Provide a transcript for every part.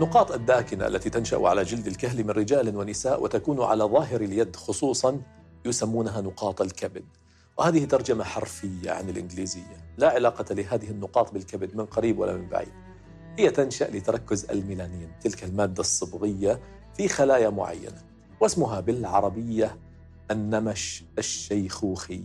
النقاط الداكنة التي تنشأ على جلد الكهل من رجال ونساء وتكون على ظاهر اليد خصوصاً يسمونها نقاط الكبد، وهذه ترجمة حرفية عن الإنجليزية، لا علاقة لهذه النقاط بالكبد من قريب ولا من بعيد. هي تنشأ لتركز الميلانين، تلك المادة الصبغية في خلايا معينة، واسمها بالعربية النمش الشيخوخي.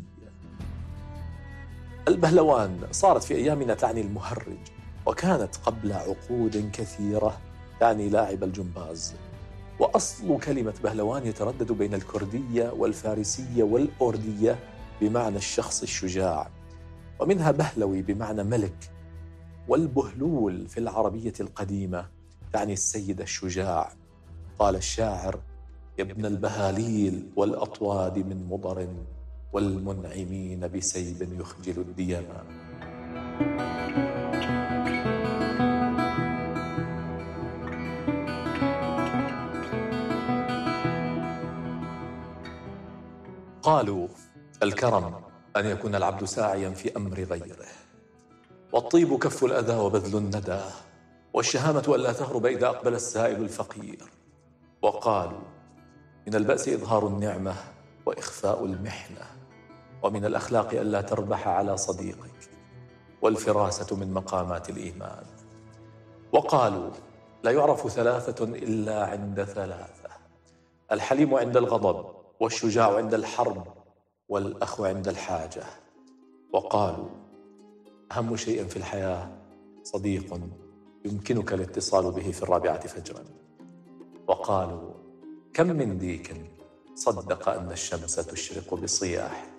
البهلوان صارت في أيامنا تعني المهرج، وكانت قبل عقود كثيرة تعني لاعب الجمباز. وأصل كلمة بهلوان يتردد بين الكردية والفارسية والأوردية بمعنى الشخص الشجاع، ومنها بهلوي بمعنى ملك، والبهلول في العربية القديمة تعني السيد الشجاع. قال الشاعر: يا ابن البهاليل والأطواد من مضر، والمنعمين بسيب يخجل الديما. قالوا: الكرم أن يكون العبد ساعيا في أمر غيره، والطيب كف الأذى وبذل الندى، والشهامة ألا تهرب إذا أقبل السائل الفقير. وقالوا: من البأس إظهار النعمة وإخفاء المحنة، ومن الأخلاق ألا تربح على صديقك، والفراسة من مقامات الإيمان. وقالوا: لا يعرف ثلاثة إلا عند ثلاثة: الحليم عند الغضب، والشجاع عند الحرب، والأخ عند الحاجة. وقالوا: أهم شيء في الحياة صديق يمكنك الاتصال به في 4 فجرا. وقالوا: كم من ديك صدق أن الشمس تشرق بصياح،